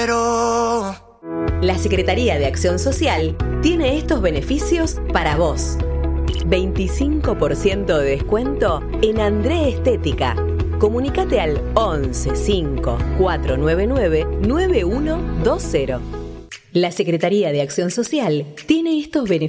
La Secretaría de Acción Social tiene estos beneficios para vos. 25% de descuento en André Estética. Comunicate al 11 5 499 9120. La Secretaría de Acción Social tiene estos beneficios